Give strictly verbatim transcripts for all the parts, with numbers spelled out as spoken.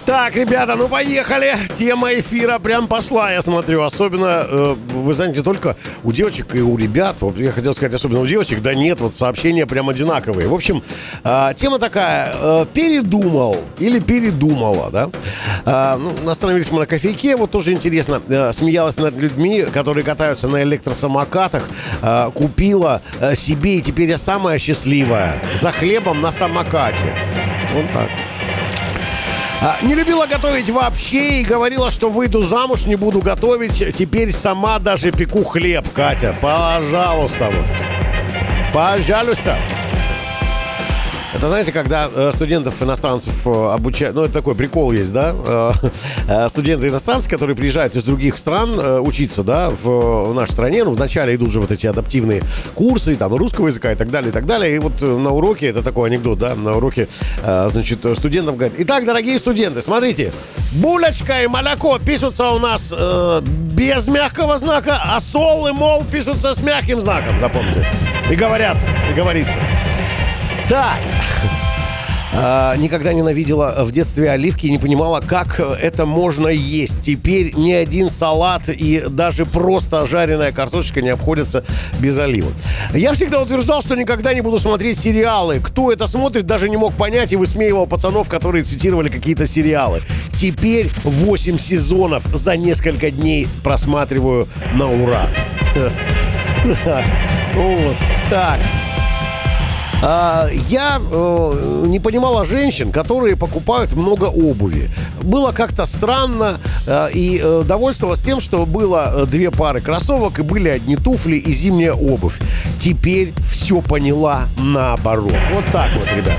Так, ребята, ну поехали. Тема эфира прям пошла, я смотрю. Особенно, э, вы знаете, только у девочек и у ребят. Вот я хотел сказать, особенно у девочек. Да нет, вот сообщения прям одинаковые. В общем, э, тема такая. Э, передумал или передумала, да? Э, ну, остановились мы на кофейке. Вот тоже интересно. Э, смеялась над людьми, которые катаются на электросамокатах. Э, купила э, себе, и теперь я самая счастливая. За хлебом на самокате. Вот так. Не любила готовить вообще и говорила, что выйду замуж, не буду готовить. Теперь сама даже пеку хлеб, Катя. Пожалуйста. Вот. Пожалуйста. Это, знаете, когда э, студентов иностранцев э, обучают... Ну, это такой прикол есть, да? Э, э, студенты иностранцы, которые приезжают из других стран э, учиться, да, в, в нашей стране. Ну, вначале идут же вот эти адаптивные курсы, там, русского языка и так далее, и так далее. И вот э, на уроке, это такой анекдот, да, на уроке, э, значит, студентам говорят: итак, дорогие студенты, смотрите, булочка и молоко пишутся у нас э, без мягкого знака, а сол и мол пишутся с мягким знаком, запомните. И говорят, и говорится. Так, а, никогда ненавидела в детстве оливки и не понимала, как это можно есть. Теперь ни один салат и даже просто жареная картошечка не обходятся без оливок. Я всегда утверждал, что никогда не буду смотреть сериалы. Кто это смотрит, даже не мог понять и высмеивал пацанов, которые цитировали какие-то сериалы. Теперь восемь сезонов за несколько дней просматриваю на ура. Вот так. Я э, не понимала женщин, которые покупают много обуви. Было как-то странно э, и э, довольствовалась тем, что было две пары кроссовок и были одни туфли и зимняя обувь. Теперь все поняла наоборот. Вот так вот, ребят.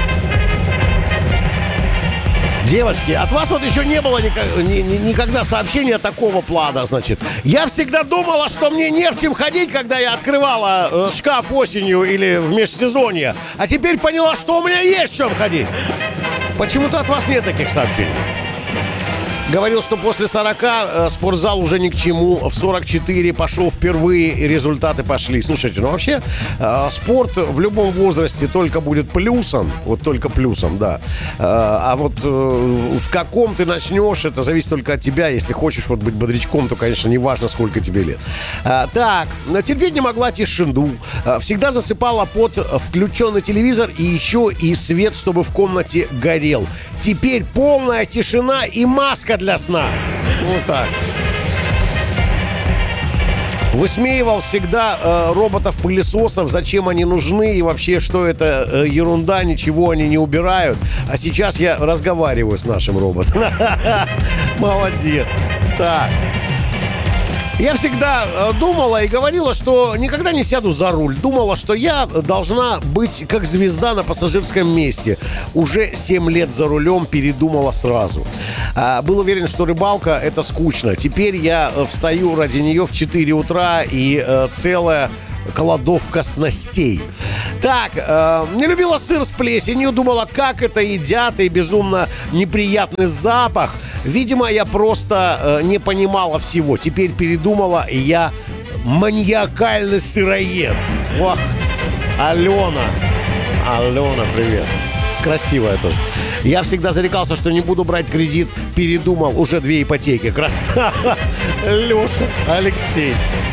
Девочки, от вас вот еще не было никак, ни, ни, никогда сообщения такого плана, значит. Я всегда думала, что мне не в чем ходить, когда я открывала э, шкаф осенью или в межсезонье. А теперь поняла, что у меня есть в чем ходить. Почему-то от вас нет таких сообщений. Говорил, что после сорока э, спортзал уже ни к чему. В сорок четыре пошел впервые, и результаты пошли. Слушайте, ну вообще э, спорт в любом возрасте только будет плюсом. Вот только плюсом, да. Э, а вот э, в каком ты начнешь, это зависит только от тебя. Если хочешь вот быть бодрячком, то, конечно, не важно, сколько тебе лет. Э, так, терпеть не могла тишину. Э, всегда засыпала под включенный телевизор и еще и свет, чтобы в комнате горел. Теперь полная тишина и маска для сна. Вот так. Высмеивал всегда э, роботов-пылесосов, зачем они нужны и вообще, что это э, ерунда, ничего они не убирают. А сейчас я разговариваю с нашим роботом. Молодец. Так. Я всегда э, думала и говорила, что никогда не сяду за руль. Думала, что я должна быть как звезда на пассажирском месте. Уже семь лет за рулем, передумала сразу. А, был уверен, что рыбалка — это скучно. Теперь я встаю ради нее в четыре утра и э, целая кладовка снастей. Так, э, не любила сыр с плесенью, думала, как это едят, и безумно неприятный запах. Видимо, я просто э, не понимала всего. Теперь передумала, и я маниакальный сыроед. Ох, Алена. Алена, привет. Красивая тоже. Я всегда зарекался, что не буду брать кредит. Передумал, уже две ипотеки. Красава. Леша, Алексей.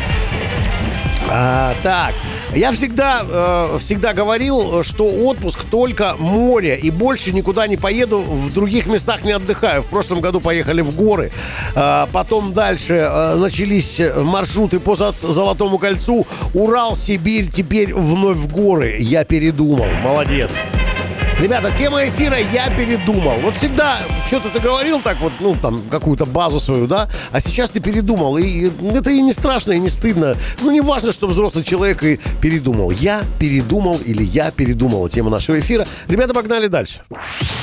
А, так, я всегда, э, всегда говорил, что отпуск только море, и больше никуда не поеду, в других местах не отдыхаю. В прошлом году поехали в горы, э, потом дальше э, начались маршруты по Золотому кольцу, Урал, Сибирь, теперь вновь в горы. Я передумал, молодец. Ребята, тема эфира «Я передумал». Вот всегда что-то ты говорил так вот, ну, там, какую-то базу свою, да? А сейчас ты передумал. И это и не страшно, и не стыдно. Ну, не важно, что взрослый человек и передумал. Я передумал или я передумала. Тема нашего эфира. Ребята, погнали дальше.